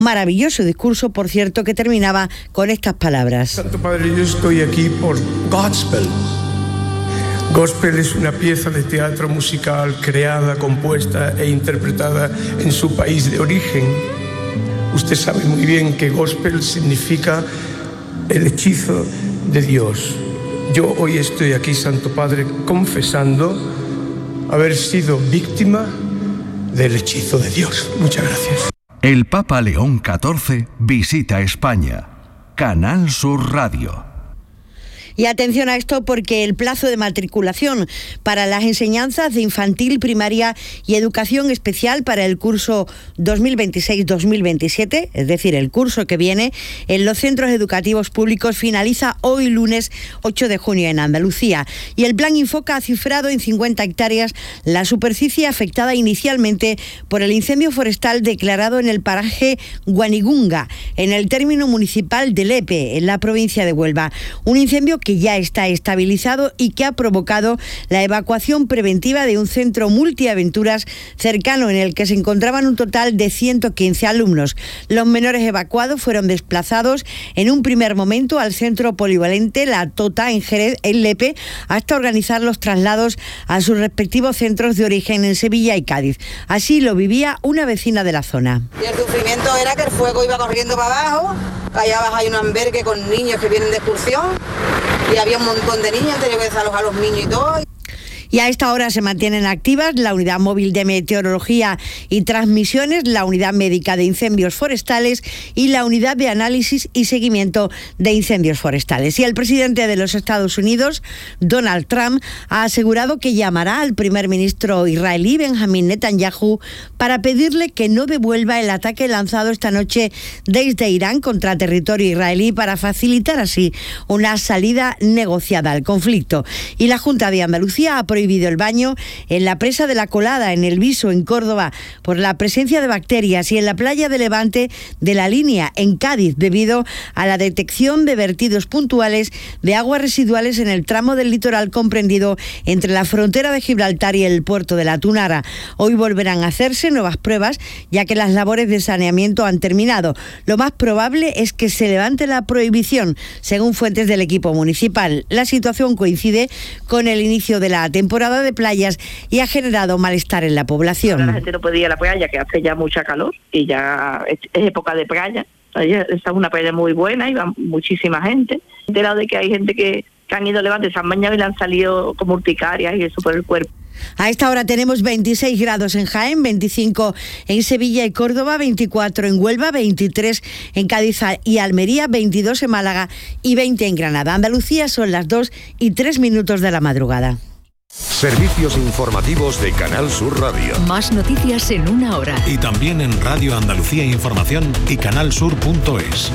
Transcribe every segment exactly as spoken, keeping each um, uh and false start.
Maravilloso discurso, por cierto, que terminaba con estas palabras. Santo Padre, yo estoy aquí por Godspell. Gospel es una pieza de teatro musical creada, compuesta e interpretada en su país de origen. Usted sabe muy bien que gospel significa el hechizo de Dios. Yo hoy estoy aquí, Santo Padre, confesando haber sido víctima del hechizo de Dios. Muchas gracias. El Papa León catorce visita España. Canal Sur Radio. Y atención a esto porque el plazo de matriculación para las enseñanzas de infantil, primaria y educación especial para el curso dos mil veintiséis dos mil veintisiete, es decir, el curso que viene, en los centros educativos públicos finaliza hoy lunes ocho de junio en Andalucía. Y el plan Infoca ha cifrado en cincuenta hectáreas la superficie afectada inicialmente por el incendio forestal declarado en el paraje Guanigunga, en el término municipal de Lepe, en la provincia de Huelva. Un incendio que ya está estabilizado y que ha provocado la evacuación preventiva de un centro multiaventuras cercano en el que se encontraban un total de ciento quince alumnos. Los menores evacuados fueron desplazados en un primer momento al centro polivalente La Tota en Jerez, en Lepe, hasta organizar los traslados a sus respectivos centros de origen en Sevilla y Cádiz. Así lo vivía una vecina de la zona. Y el sufrimiento era que el fuego iba corriendo para abajo, allá abajo hay un albergue con niños que vienen de excursión y había un montón de niños, tenía que desalojar a los niños y todo. Y a esta hora se mantienen activas la Unidad Móvil de Meteorología y Transmisiones, la Unidad Médica de Incendios Forestales y la Unidad de Análisis y Seguimiento de Incendios Forestales. Y el presidente de los Estados Unidos, Donald Trump, ha asegurado que llamará al primer ministro israelí, Benjamín Netanyahu, para pedirle que no devuelva el ataque lanzado esta noche desde Irán contra territorio israelí para facilitar así una salida negociada al conflicto. Y la Junta de Andalucía ha prohibido el baño en la presa de La Colada, en El Viso, en Córdoba, por la presencia de bacterias, y en la playa de Levante de La Línea, en Cádiz, debido a la detección de vertidos puntuales de aguas residuales en el tramo del litoral comprendido entre la frontera de Gibraltar y el puerto de La Tunara. Hoy volverán a hacerse nuevas pruebas, ya que las labores de saneamiento han terminado. Lo más probable es que se levante la prohibición, según fuentes del equipo municipal. La situación coincide con el inicio de la temporada temporada de playas y ha generado malestar en la población. Ahora la gente no puede ir a la playa, que hace ya mucha calor y ya es, es época de playa. Esta es una playa muy buena y va muchísima gente. He enterado de que hay gente que, que han ido a Levante, se han bañado y le han salido como urticarias y eso por el cuerpo. A esta hora tenemos veintiséis grados en Jaén, veinticinco en Sevilla y Córdoba, veinticuatro en Huelva, veintitrés en Cádiz y Almería, veintidós en Málaga y veinte en Granada. Andalucía son las dos y tres minutos de la madrugada. Servicios informativos de Canal Sur Radio. Más noticias en una hora. Y también en Radio Andalucía Información y canal sur punto es.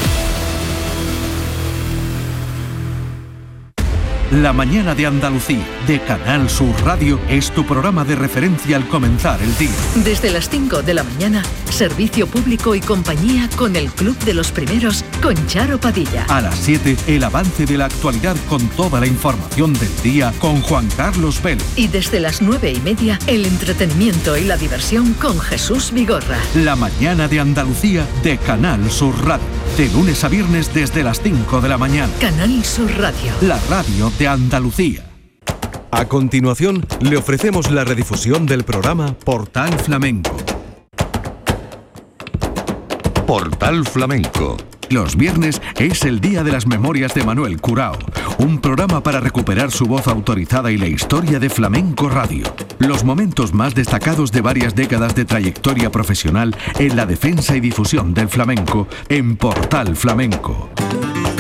La mañana de Andalucía, de Canal Sur Radio, es tu programa de referencia al comenzar el día. Desde las cinco de la mañana, servicio público y compañía con el Club de los Primeros, con Charo Padilla. A las siete, el avance de la actualidad con toda la información del día con Juan Carlos Vélez. Y desde las nueve y media, el entretenimiento y la diversión con Jesús Vigorra. La mañana de Andalucía, de Canal Sur Radio. De lunes a viernes desde las cinco de la mañana. Canal Sur Radio. La radio de Andalucía. A continuación, le ofrecemos la redifusión del programa Portal Flamenco. Portal Flamenco. Los viernes es el día de las memorias de Manuel Curao, un programa para recuperar su voz autorizada y la historia de Flamenco Radio. Los momentos más destacados de varias décadas de trayectoria profesional en la defensa y difusión del flamenco en Portal Flamenco.